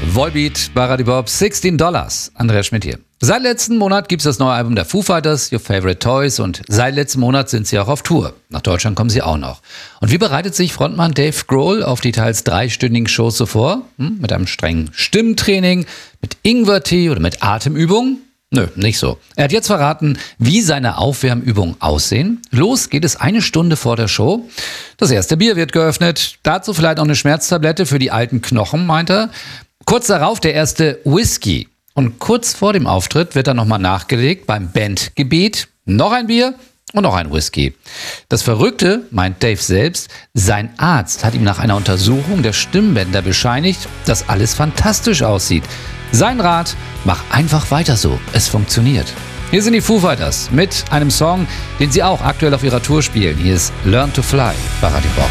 Volbeat, Baradi Bob, $16. Andreas Schmidt hier. Seit letzten Monat gibt es das neue Album der Foo Fighters, Your Favorite Toys, und seit letzten Monat sind sie auch auf Tour. Nach Deutschland kommen sie auch noch. Und wie bereitet sich Frontmann Dave Grohl auf die teils 3-stündigen Shows so vor? Mit einem strengen Stimmtraining, mit Ingwertee oder mit Atemübungen? Nö, nicht so. Er hat jetzt verraten, wie seine Aufwärmübungen aussehen. Los geht es 1 Stunde vor der Show. Das erste Bier wird geöffnet. Dazu vielleicht noch eine Schmerztablette für die alten Knochen, meint er. Kurz darauf der erste Whisky. Und kurz vor dem Auftritt wird dann nochmal nachgelegt beim Bandgebet. Noch ein Bier und noch ein Whisky. Das Verrückte, meint Dave selbst, sein Arzt hat ihm nach einer Untersuchung der Stimmbänder bescheinigt, dass alles fantastisch aussieht. Sein Rat: mach einfach weiter so, es funktioniert. Hier sind die Foo Fighters mit einem Song, den sie auch aktuell auf ihrer Tour spielen. Hier ist Learn to Fly, Baradi Bob.